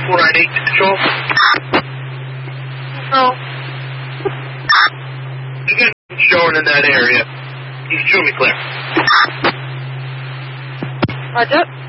498 to control. No. You get showing in that area. You can show me clear. Roger.